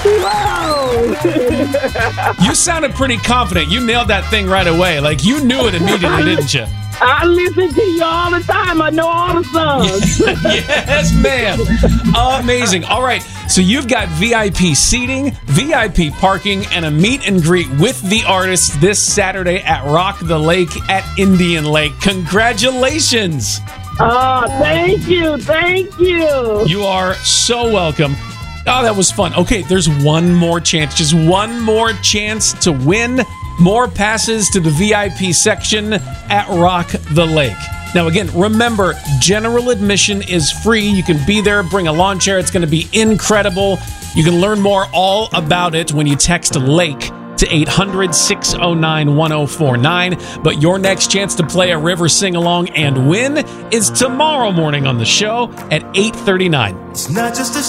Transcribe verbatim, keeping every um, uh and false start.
Whoa! You sounded pretty confident. You nailed that thing right away. Like, you knew it immediately, didn't you? I listen to you all the time. I know all the songs. Yes, ma'am. Amazing. All right, so you've got V I P seating, V I P parking, and a meet and greet with the artists this Saturday at Rock the Lake at Indian Lake. Congratulations. Oh, thank you. Thank you. You are so welcome. Oh, that was fun. Okay, there's one more chance. Just one more chance to win more passes to the V I P section at Rock the Lake. Now, again, remember, general admission is free. You can be there, bring a lawn chair. It's going to be incredible. You can learn more all about it when you text LAKE to eight hundred, six oh nine, one oh four nine. But your next chance to play a river sing-along and win is tomorrow morning on the show at eight thirty-nine. It's not just a